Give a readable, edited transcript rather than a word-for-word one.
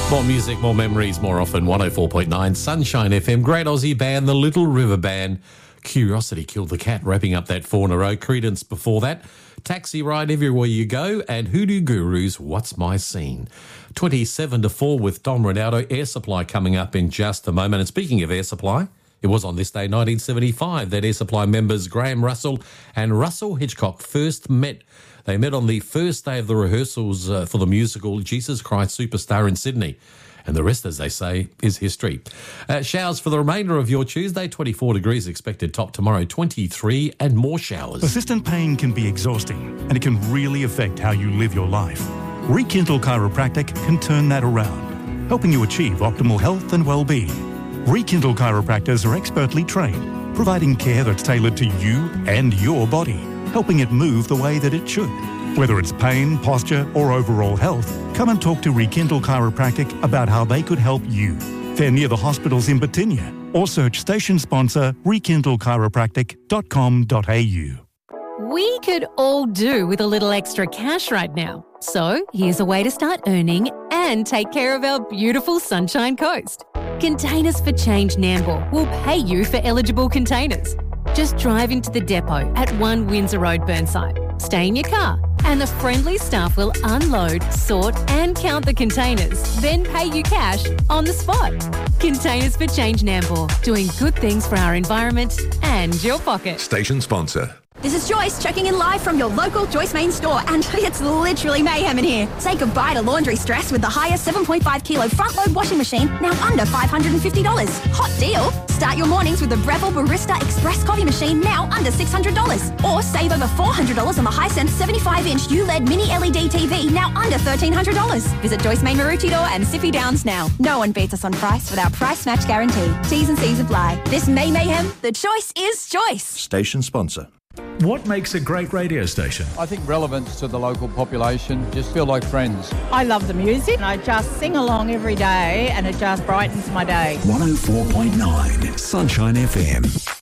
More music, more memories, more often. 104.9 Sunshine FM. Great Aussie band, the Little River Band. Curiosity Killed the Cat, wrapping up that 4 in a row. Credence before that. Taxi Ride Everywhere You Go. And Hoodoo Gurus, What's My Scene? 27 to 4 with Don Ronaldo. Air Supply coming up in just a moment. And speaking of Air Supply, it was on this day, 1975, that Air Supply members Graham Russell and Russell Hitchcock first met. They met on the first day of the rehearsals for the musical Jesus Christ Superstar in Sydney. And the rest, as they say, is history. Showers for the remainder of your Tuesday, 24 degrees expected, top tomorrow, 23 and more showers. Persistent pain can be exhausting and it can really affect how you live your life. Rekindle Chiropractic can turn that around, helping you achieve optimal health and well-being. Rekindle chiropractors are expertly trained, providing care that's tailored to you and your body, helping it move the way that it should. Whether it's pain, posture, or overall health, come and talk to Rekindle Chiropractic about how they could help you. They're near the hospitals in Batinia, or search station sponsor rekindlechiropractic.com.au. We could all do with a little extra cash right now. So here's a way to start earning and take care of our beautiful Sunshine Coast. Containers for Change Nambour will pay you for eligible containers. Just drive into the depot at 1 Windsor Road, Burnside. Stay in your car and the friendly staff will unload, sort and count the containers, then pay you cash on the spot. Containers for Change Nambour, doing good things for our environment and your pocket. Station sponsor. This is Joyce checking in live from your local Joyce Main store, and it's literally mayhem in here. Say goodbye to laundry stress with the highest 7.5 kilo front load washing machine, now under $550. Hot deal! Start your mornings with the Breville Barista Express coffee machine, now under $600. Or save over $400 on the Hisense 75-inch ULED mini LED TV, now under $1,300. Visit Joyce Main Maroochydore and Sippy Downs now. No one beats us on price with our price match guarantee. T's and C's apply. This May mayhem, the choice is Joyce. Station sponsor. What makes a great radio station? I think relevance to the local population, just feel like friends. I love the music and I just sing along every day and it just brightens my day. 104.9 Sunshine FM.